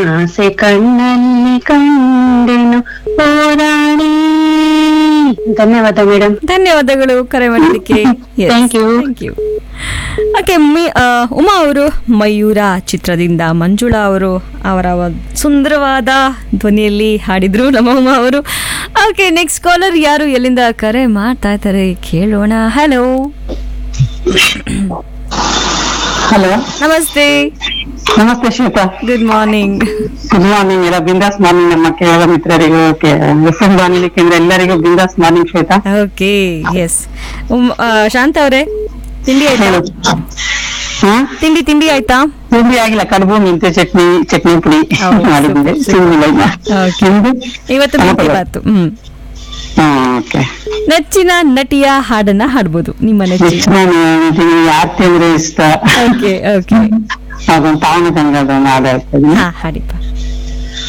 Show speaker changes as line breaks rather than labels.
ಆಸೆ ಕಣ್ಣಲ್ಲಿ ಕಂಡೆನು ಹೋರಾಣಿ. ಧನ್ಯವಾದ ಮೇಡಮ್.
ಧನ್ಯವಾದಗಳು ಕರೆ ಮಾಡಿದ್ದಕ್ಕೆ.
Thank you.
Thank you. Okay, Uma ಅವರು ಮಯೂರ ಚಿತ್ರದಿಂದ ಮಂಜುಳಾ ಅವರು ಅವರ ಸುಂದರವಾದ ಧ್ವನಿಯಲ್ಲಿ ಹಾಡಿದ್ರು ನಮ್ಮ ಉಮಾ ಅವರು. ಓಕೆ, ನೆಕ್ಸ್ಟ್ ಕಾಲರ್ ಯಾರು ಎಲ್ಲಿಂದ ಕರೆ ಮಾಡ್ತಾ ಇದ್ದಾರೆ ಕೇಳೋಣ. ಹಲೋ
ಹಲೋ,
ನಮಸ್ತೆ.
ನಮಸ್ತೆ Shweta.
Good morning.
Good morning. ಎಲ್ಲ ಬಿಂದಾಸ್ ಮಾರ್ನಿಂಗ್ ನಮ್ಮ ಕೇರಳ ಮಿತ್ರರಿಗೂ ಬಾನುಲಿ ಕೇಂದ್ರ ಎಲ್ಲರಿಗೂ ಬಿಂದಾಸ್ ಮಾರ್ನಿಂಗ್ ಶ್ವೇತಾ.
Okay, S. ಶಾಂತ ಅವರೇ, ತಿಂಡಿ ಆಯ್ತಾ? ತಿಂಡಿ ಆಯ್ತಾ?
ತಿಂಡಿ ಆಗಿಲ್ಲ, ಕಡುಬು ಮೆಂತೆ ಚಟ್ನಿ ಪುಡಿ ಮಾಡಿದ್ದೆ.
ಇವತ್ತು ಮೆಂತೆ ಬಾತು. ನೆಚ್ಚಿನ ನಟಿಯ ಹಾಡನ್ನ ಹಾಡ್ಬೋದು, ನಿಮ್ಮ ನೆಚ್ಚಿನ.
ಯಾಕೆ ಇಷ್ಟ
ಓಕೆ ಓಕೆ,
ಅದೊಂದು ತಾವನ ಸಂಘದ ಹಾಡು ಹೇಳ್ತಾ ಇದ್ದೀನಿ.
ಹಾಡಿಪ್ಪ.